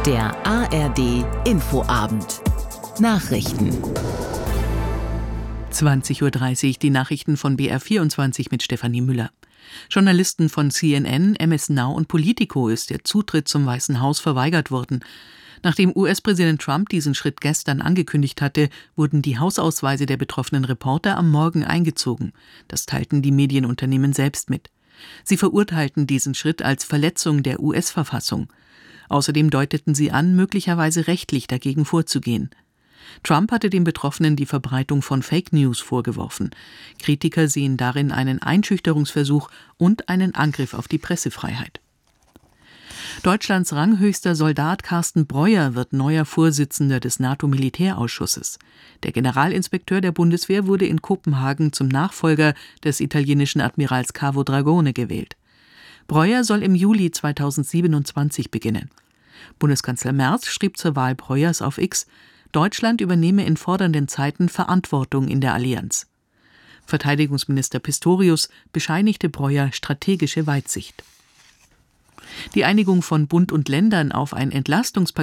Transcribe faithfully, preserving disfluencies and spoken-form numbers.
Der A R D Infoabend. Nachrichten. zwanzig Uhr dreißig, die Nachrichten von B R vierundzwanzig mit Stefanie Müller. Journalisten von C N N, M S Now und Politico ist der Zutritt zum Weißen Haus verweigert worden. Nachdem U S-Präsident Trump diesen Schritt gestern angekündigt hatte, wurden die Hausausweise der betroffenen Reporter am Morgen eingezogen. Das teilten die Medienunternehmen selbst mit. Sie verurteilten diesen Schritt als Verletzung der U S-Verfassung. Außerdem deuteten sie an, möglicherweise rechtlich dagegen vorzugehen. Trump hatte den Betroffenen die Verbreitung von Fake News vorgeworfen. Kritiker sehen darin einen Einschüchterungsversuch und einen Angriff auf die Pressefreiheit. Deutschlands ranghöchster Soldat Carsten Breuer wird neuer Vorsitzender des NATO-Militärausschusses. Der Generalinspekteur der Bundeswehr wurde in Kopenhagen zum Nachfolger des italienischen Admirals Cavo Dragone gewählt. Breuer soll im Juli zweitausendsiebenundzwanzig beginnen. Bundeskanzler Merz schrieb zur Wahl Breuers auf X: Deutschland übernehme in fordernden Zeiten Verantwortung in der Allianz. Verteidigungsminister Pistorius bescheinigte Breuer strategische Weitsicht. Die Einigung von Bund und Ländern auf ein Entlastungspaket